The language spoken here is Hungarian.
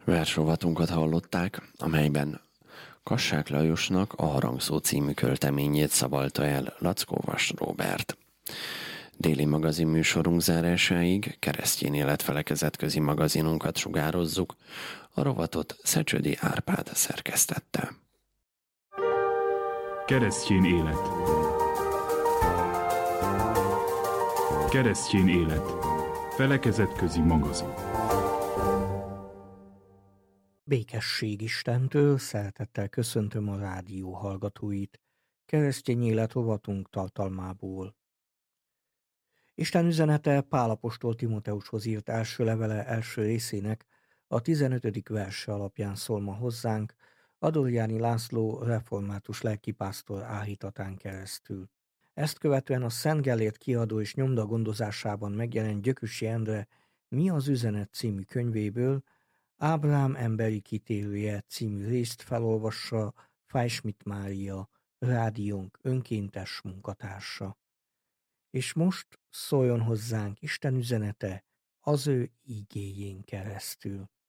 Versrovatunkat hallották, amelyben Kassák Lajosnak a Harangszó című költeményét szavalta el Lackó Vas Róbert. Déli magazin műsorunk zárásáig keresztény életfelekezetközi magazinunkat sugározzuk, a rovatot Szecsödi Árpád szerkesztette. Keresztény élet. Keresztény élet. Felekezetközi magazin. Békesség Istentől, szeretettel köszöntöm a rádió hallgatóit. Keresztény élet rovatunk tartalmából. Isten üzenete Pál apostol Timoteushoz írt első levele első részének a 15. verse alapján szól ma hozzánk, Adorjáni László református lelkipásztor áhítatán keresztül. Ezt követően a Szent Gellért kiadó és nyomda gondozásában megjelent Gyökösi Endre Mi az üzenet című könyvéből Ábrám emberi kitérője című részt felolvassa Fájsmit Mária, rádiónk önkéntes munkatársa. És most szóljon hozzánk Isten üzenete az ő igéjén keresztül.